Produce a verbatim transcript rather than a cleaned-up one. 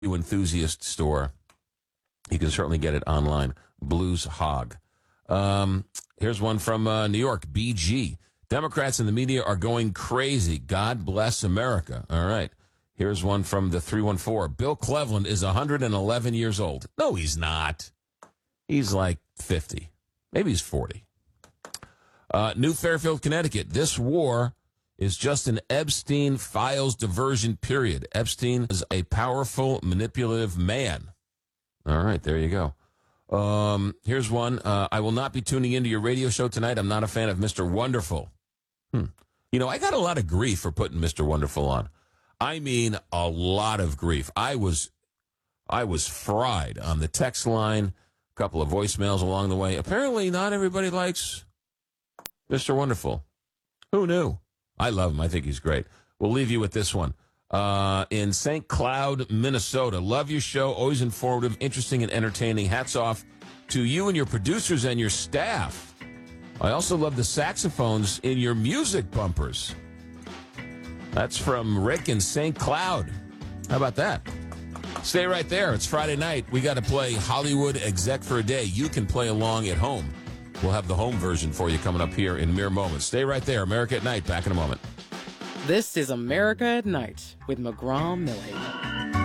enthusiast store. You can certainly get it online. Blues Hog. Um, here's one from uh, New York, B G. Democrats and the media are going crazy. God bless America. All right. Here's one from the three one four. Bill Cleveland is one hundred eleven years old. No, he's not. He's like fifty. Maybe he's forty. Uh, New Fairfield, Connecticut. This war is just an Epstein files diversion period. Epstein is a powerful, manipulative man. All right, there you go. Um, here's one. Uh, I will not be tuning into your radio show tonight. I'm not a fan of Mister Wonderful. Hmm. You know, I got a lot of grief for putting Mister Wonderful on. I mean, a lot of grief. I was, I was fried on the text line. A couple of voicemails along the way. Apparently, not everybody likes Mister Wonderful. Who knew? I love him. I think he's great. We'll leave you with this one. Uh, in Saint Cloud, Minnesota. Love your show. Always informative, interesting, and entertaining. Hats off to you and your producers and your staff. I also love the saxophones in your music bumpers. That's from Rick in Saint Cloud. How about that? Stay right there. It's Friday night. We got to play Hollywood Exec for a Day. You can play along at home. We'll have the home version for you coming up here in mere moments. Stay right there. America at Night. Back in a moment. This is America at Night with McGraw Milling.